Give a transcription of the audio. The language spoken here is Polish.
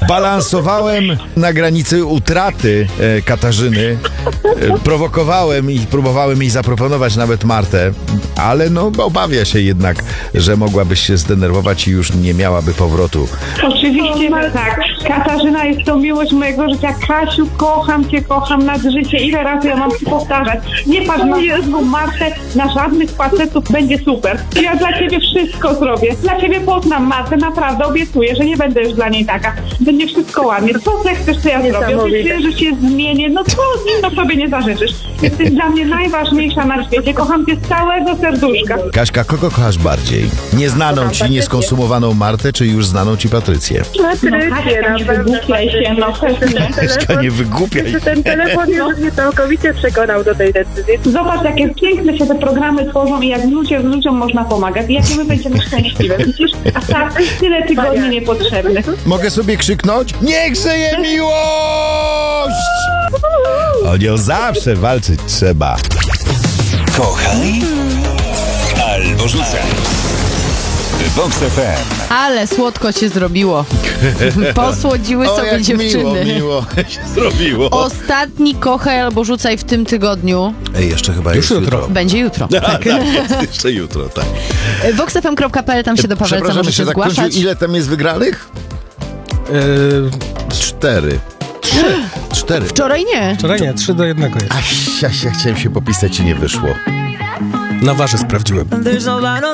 Balansowałem na granicy utraty Katarzyny. Prowokowałem i próbowałem jej zaproponować nawet Martę, ale no obawia się jednak, że mogłabyś się zdenerwować i już nie miałaby powrotu. Oczywiście, że tak. Katarzyna jest to miłość mojego życia. Kasiu, kocham cię, kocham nad życie. Ile razy ja mam ci powtarzać? Nie patrz na Jezu, Martę, na żadnych facetów, będzie super. Ja dla ciebie wszystko zrobię. Dla ciebie poznam Martę, naprawdę obiecuję, że nie będę już dla niej taka. Będzie wszystko ładnie. Co chcesz, co ja zrobię? Obiecuję, że się zmienię. No co sobie nie zażyczysz? Jesteś dla mnie najważniejsza na świecie. Kocham cię z całego serduszka. Kaśka, kogo kochasz bardziej? Nieznaną ci, nieskonsumowaną Martę, czy już znaną ci Patrycję? Patrycję, nie wygłupiaj się, no pewnie. Kaśka, nie wygłupiaj. Ten telefon już mnie całkowicie przekonał do tej decyzji. Zobacz, jakie piękne się te programy tworzą i jak ludziom można pomagać. I jakie my będziemy szczęśliwe. Widzisz? A tak tyle tygodni niepotrzebnych. Mogę sobie krzyknąć? Niech żyje miłość! O nią zawsze walczyć trzeba. Kochaj albo rzucaj. Vox FM. Ale słodko się zrobiło. Posłodziły O, sobie jak dziewczyny. miło się zrobiło. Ostatni kochaj albo rzucaj w tym tygodniu. Ej, jeszcze chyba już jutro. Będzie jutro. Tak, jest jeszcze jutro, tak. voxfm.pl, tam się do Pawelca Przepraszam, możecie się tak zgłaszać. kończy. Ile tam jest wygranych? 4. 4. Wczoraj nie. Wczoraj nie, 3-1 jest. Ja chciałem się popisać i nie wyszło. Na waży sprawdziłem. There's a lot of